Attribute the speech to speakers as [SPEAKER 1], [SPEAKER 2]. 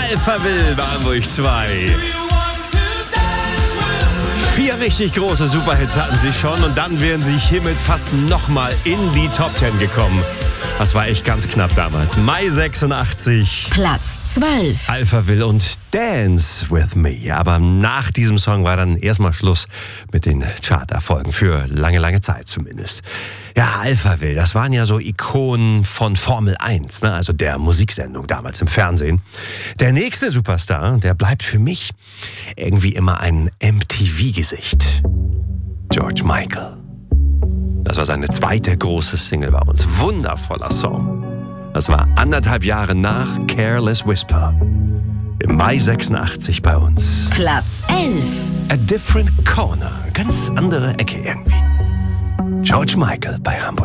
[SPEAKER 1] Alphaville bei Hamburg 2. 4 richtig große Superhits hatten sie schon und dann wären sie hiermit fast nochmal in die Top 10 gekommen. Das war echt ganz knapp damals. Mai 86.
[SPEAKER 2] Platz 12.
[SPEAKER 1] Alphaville und Dance With Me. Aber nach diesem Song war dann erstmal Schluss mit den Charterfolgen. Für lange, lange Zeit zumindest. Ja, Alphaville, das waren ja so Ikonen von Formel 1, ne? Also der Musiksendung damals im Fernsehen. Der nächste Superstar, der bleibt für mich irgendwie immer ein MTV-Gesicht. George Michael. Das war seine zweite große Single bei uns. Wundervoller Song. Das war 1,5 Jahre nach Careless Whisper. Im Mai 86 bei uns.
[SPEAKER 2] Platz 11.
[SPEAKER 1] A Different Corner. Ganz andere Ecke irgendwie. George Michael bei Hamburg.